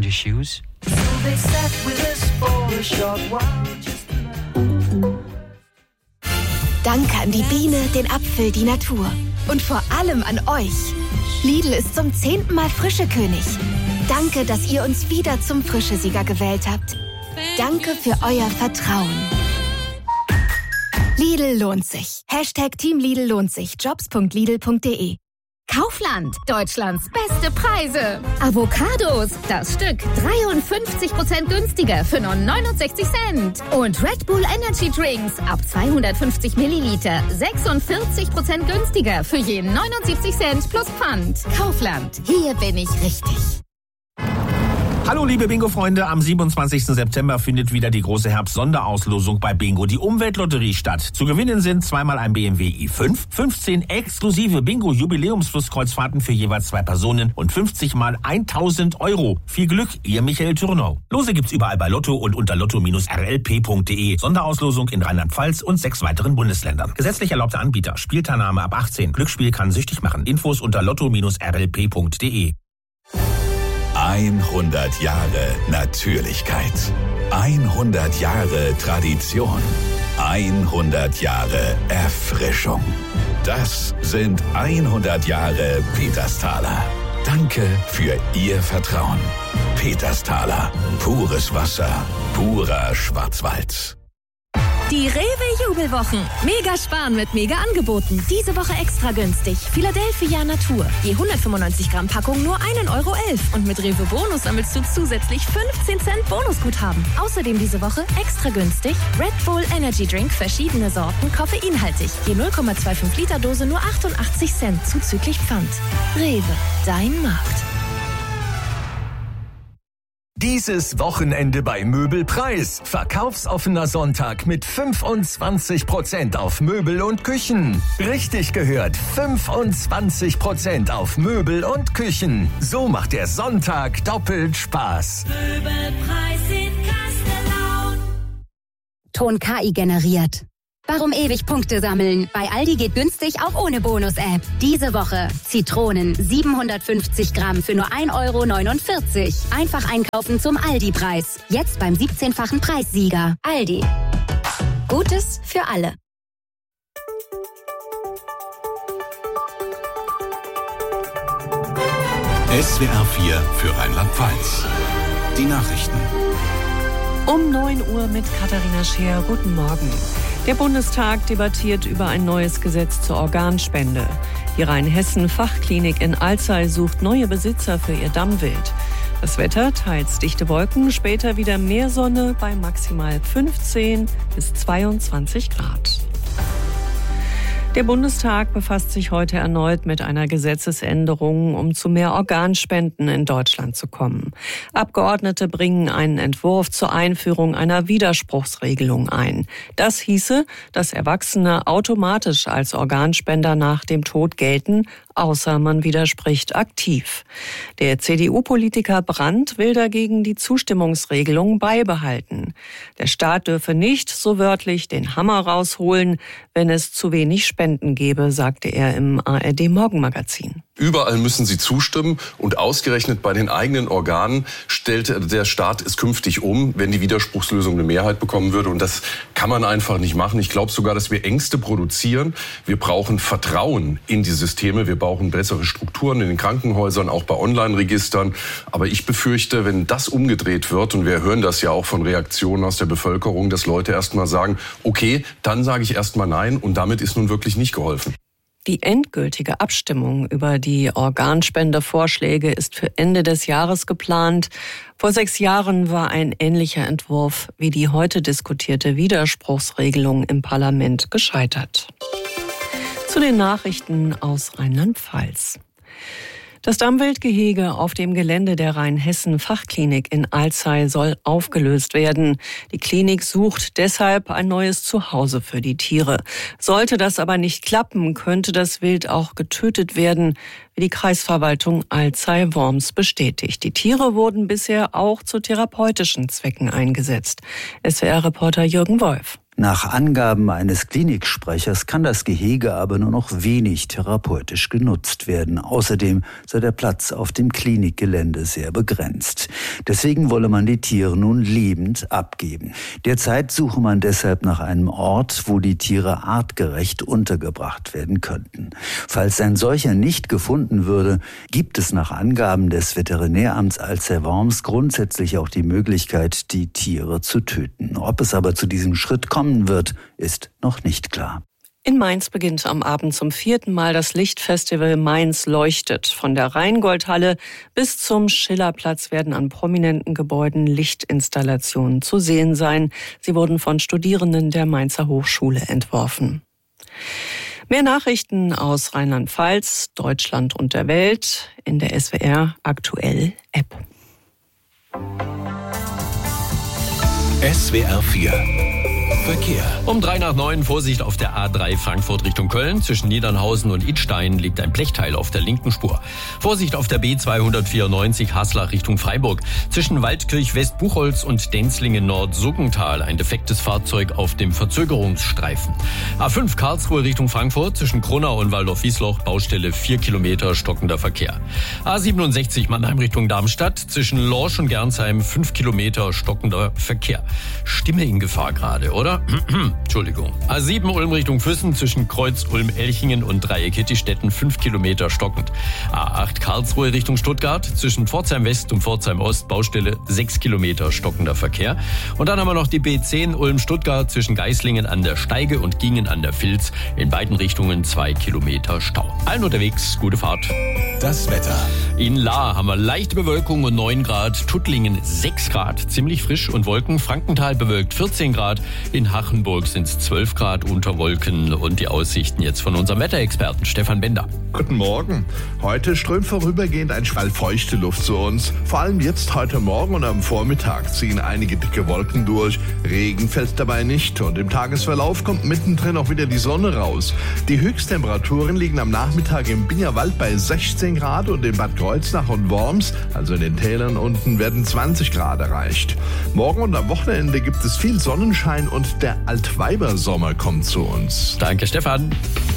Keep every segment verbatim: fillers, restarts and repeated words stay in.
your shoes? Danke an die Biene, den Apfel, die Natur. Und vor allem an euch. Lidl ist zum zehnten Mal Frischekönig. Danke, dass ihr uns wieder zum Frischesieger gewählt habt. Danke für euer Vertrauen. Lidl lohnt sich. Hashtag Team Lidl lohnt sich. jobs punkt lidl punkt de. Kaufland, Deutschlands beste Preise. Avocados, das Stück dreiundfünfzig Prozent günstiger für nur neunundsechzig Cent. Und Red Bull Energy Drinks ab zweihundertfünfzig Milliliter sechsundvierzig Prozent günstiger für je neunundsiebzig Cent plus Pfand. Kaufland, hier bin ich richtig. Hallo liebe Bingo-Freunde, am siebenundzwanzigsten September findet wieder die große Herbst-Sonderauslosung bei Bingo, die Umweltlotterie, statt. Zu gewinnen sind zweimal ein B M W i fünf, fünfzehn exklusive Bingo-Jubiläumsflusskreuzfahrten für jeweils zwei Personen und fünfzig mal tausend Euro. Viel Glück, ihr Michael Thürnau. Lose gibt's überall bei Lotto und unter lotto Bindestrich r l p punkt de. Sonderauslosung in Rheinland-Pfalz und sechs weiteren Bundesländern. Gesetzlich erlaubter Anbieter. Spielteilnahme ab achtzehn. Glücksspiel kann süchtig machen. Infos unter lotto Bindestrich r l p punkt de. hundert Jahre Natürlichkeit. hundert Jahre Tradition. hundert Jahre Erfrischung. Das sind hundert Jahre Petersthaler. Danke für Ihr Vertrauen. Petersthaler. Pures Wasser. Purer Schwarzwald. Die Rewe-Jubelwochen. Mega sparen mit Mega-Angeboten. Diese Woche extra günstig. Philadelphia Natur. Je hundertfünfundneunzig Gramm Packung nur ein Euro elf. Und mit Rewe Bonus sammelst du zusätzlich fünfzehn Cent Bonusguthaben. Außerdem diese Woche extra günstig Red Bull Energy Drink, verschiedene Sorten, koffeinhaltig. Je null Komma fünfundzwanzig Liter Dose nur achtundachtzig Cent zuzüglich Pfand. Rewe, dein Markt. Dieses Wochenende bei Möbelpreis. Verkaufsoffener Sonntag mit fünfundzwanzig Prozent auf Möbel und Küchen. Richtig gehört, fünfundzwanzig Prozent auf Möbel und Küchen. So macht der Sonntag doppelt Spaß. Möbelpreis in Kastellaun. Ton K I generiert. Warum ewig Punkte sammeln? Bei Aldi geht günstig auch ohne Bonus-App. Diese Woche Zitronen siebenhundertfünfzig Gramm für nur ein Euro neunundvierzig. Einfach einkaufen zum Aldi-Preis. Jetzt beim siebzehnfachen Preissieger. Aldi. Gutes für alle. S W R vier für Rheinland-Pfalz. Die Nachrichten. Um neun Uhr mit Katharina Scheer. Guten Morgen. Der Bundestag debattiert über ein neues Gesetz zur Organspende. Die Rheinhessen-Fachklinik in Alzey sucht neue Besitzer für ihr Dammwild. Das Wetter, teils dichte Wolken, später wieder mehr Sonne bei maximal fünfzehn bis zweiundzwanzig Grad. Der Bundestag befasst sich heute erneut mit einer Gesetzesänderung, um zu mehr Organspenden in Deutschland zu kommen. Abgeordnete bringen einen Entwurf zur Einführung einer Widerspruchsregelung ein. Das hieße, dass Erwachsene automatisch als Organspender nach dem Tod gelten, außer man widerspricht aktiv. Der C D U-Politiker Brandt will dagegen die Zustimmungsregelung beibehalten. Der Staat dürfe nicht, so wörtlich, den Hammer rausholen, wenn es zu wenig Spenden gebe, sagte er im A R D-Morgenmagazin. Überall müssen sie zustimmen und ausgerechnet bei den eigenen Organen stellt der Staat es künftig um, wenn die Widerspruchslösung eine Mehrheit bekommen würde. Und das kann man einfach nicht machen. Ich glaube sogar, dass wir Ängste produzieren. Wir brauchen Vertrauen in die Systeme. Wir brauchen bessere Strukturen in den Krankenhäusern, auch bei Online-Registern. Aber ich befürchte, wenn das umgedreht wird, und wir hören das ja auch von Reaktionen aus der Bevölkerung, dass Leute erst mal sagen, okay, dann sage ich erst mal nein, und damit ist nun wirklich nicht geholfen. Die endgültige Abstimmung über die Organspendevorschläge ist für Ende des Jahres geplant. Vor sechs Jahren war ein ähnlicher Entwurf wie die heute diskutierte Widerspruchsregelung im Parlament gescheitert. Zu den Nachrichten aus Rheinland-Pfalz. Das Dammwildgehege auf dem Gelände der Rheinhessen-Fachklinik in Alzey soll aufgelöst werden. Die Klinik sucht deshalb ein neues Zuhause für die Tiere. Sollte das aber nicht klappen, könnte das Wild auch getötet werden, wie die Kreisverwaltung Alzey-Worms bestätigt. Die Tiere wurden bisher auch zu therapeutischen Zwecken eingesetzt. S W R-Reporter Jürgen Wolf. Nach Angaben eines Kliniksprechers kann das Gehege aber nur noch wenig therapeutisch genutzt werden. Außerdem sei der Platz auf dem Klinikgelände sehr begrenzt. Deswegen wolle man die Tiere nun lebend abgeben. Derzeit suche man deshalb nach einem Ort, wo die Tiere artgerecht untergebracht werden könnten. Falls ein solcher nicht gefunden würde, gibt es nach Angaben des Veterinäramts Alzey-Worms grundsätzlich auch die Möglichkeit, die Tiere zu töten. Ob es aber zu diesem Schritt kommt, wird, ist noch nicht klar. In Mainz beginnt am Abend zum vierten Mal das Lichtfestival Mainz leuchtet. Von der Rheingoldhalle bis zum Schillerplatz werden an prominenten Gebäuden Lichtinstallationen zu sehen sein. Sie wurden von Studierenden der Mainzer Hochschule entworfen. Mehr Nachrichten aus Rheinland-Pfalz, Deutschland und der Welt in der S W R Aktuell App. S W R vier Verkehr. Um drei nach neun, Vorsicht auf der A drei Frankfurt Richtung Köln. Zwischen Niedernhausen und Idstein liegt ein Blechteil auf der linken Spur. Vorsicht auf der B zweihundertvierundneunzig Haslach Richtung Freiburg. Zwischen Waldkirch West-Buchholz und Denzlingen Nord-Suggental ein defektes Fahrzeug auf dem Verzögerungsstreifen. A fünf Karlsruhe Richtung Frankfurt. Zwischen Kronau und Waldorf-Wiesloch Baustelle vier Kilometer stockender Verkehr. A siebenundsechzig Mannheim Richtung Darmstadt. Zwischen Lorsch und Gernsheim fünf Kilometer stockender Verkehr. Stimme in Gefahr gerade, oder? Entschuldigung. A sieben Ulm Richtung Füssen zwischen Kreuz Ulm-Elchingen und Dreieck Hittistetten fünf Kilometer stockend. A acht Karlsruhe Richtung Stuttgart zwischen Pforzheim West und Pforzheim Ost Baustelle sechs Kilometer stockender Verkehr. Und dann haben wir noch die B zehn Ulm-Stuttgart zwischen Geislingen an der Steige und Gingen an der Vilz. In beiden Richtungen zwei Kilometer Stau. Allen unterwegs, gute Fahrt. Das Wetter. In Lahr haben wir leichte Bewölkung und neun Grad. Tuttlingen sechs Grad, ziemlich frisch und Wolken. Frankenthal bewölkt vierzehn Grad. In Hachenburg sind es zwölf Grad unter Wolken. Und die Aussichten jetzt von unserem Wetterexperten Stefan Bender. Guten Morgen. Heute strömt vorübergehend ein Schwall feuchte Luft zu uns. Vor allem jetzt heute Morgen und am Vormittag ziehen einige dicke Wolken durch. Regen fällt dabei nicht und im Tagesverlauf kommt mittendrin auch wieder die Sonne raus. Die Höchsttemperaturen liegen am Nachmittag im Bingerwald bei sechzehn Grad und in Bad Kreuznach und Worms, also in den Tälern unten, werden zwanzig Grad erreicht. Morgen und am Wochenende gibt es viel Sonnenschein und der Altweibersommer kommt zu uns. Danke, Stefan.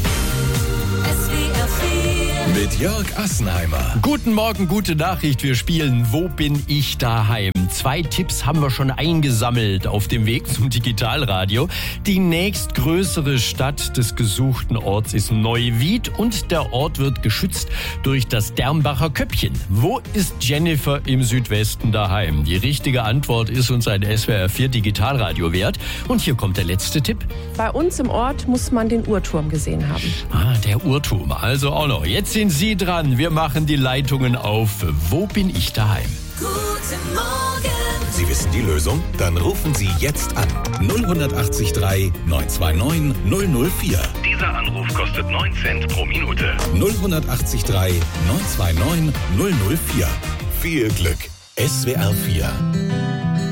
Mit Jörg Assenheimer. Guten Morgen, gute Nachricht. Wir spielen Wo bin ich daheim? Zwei Tipps haben wir schon eingesammelt auf dem Weg zum Digitalradio. Die nächstgrößere Stadt des gesuchten Orts ist Neuwied und der Ort wird geschützt durch das Dermbacher Köppchen. Wo ist Jennifer im Südwesten daheim? Die richtige Antwort ist uns ein S W R vier Digitalradio wert. Und hier kommt der letzte Tipp. Bei uns im Ort muss man den Uhrturm gesehen haben. Ah, der Uhrturm. Also auch noch. Jetzt sind Sie dran. Wir machen die Leitungen auf. Wo bin ich daheim? Guten Morgen. Sie wissen die Lösung? Dann rufen Sie jetzt an. null acht drei neun zwei neun null null vier. Dieser Anruf kostet neun Cent pro Minute. null acht drei neun zwei neun null null vier. Viel Glück. S W R vier.